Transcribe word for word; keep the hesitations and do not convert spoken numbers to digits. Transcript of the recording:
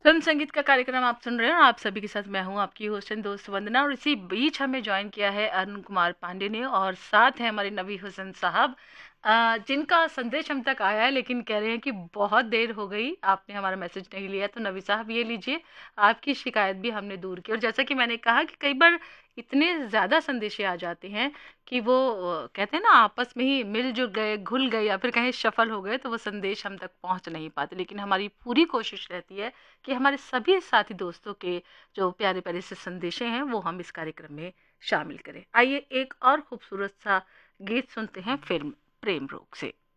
Film संगीत का कार्यक्रम आप सुन रहे हैं और आप सभी के साथ मैं हूं आपकी होस्ट एंड दोस्त वंदना। और इसी बीच हमें ज्वाइन किया है अरुण कुमार पांडे ने और साथ है हमारे नबी हुसैन साहब, अ, जिनका संदेश हम तक आया है लेकिन कह रहे हैं कि बहुत देर हो गई, आपने हमारा मैसेज नहीं लिया। तो नबी साहब ये लीजिए, आपकी शिकायत भी हमने दूर की। और जैसा कि मैंने कहा कि कई बार इतने ज़्यादा संदेशे आ जाते हैं कि वो अ, कहते हैं ना, आपस में ही मिलजुल गए, घुल गए या फिर कहीं सफल हो गए, तो वो संदेश हम तक पहुंच नहीं पाते। लेकिन हमारी पूरी कोशिश रहती है कि हमारे सभी साथी दोस्तों के जो प्यारे प्यारे से संदेशे हैं वो हम इस कार्यक्रम में शामिल करें। आइए एक और खूबसूरत सा गीत सुनते हैं फिल्म प्रेम रोग से।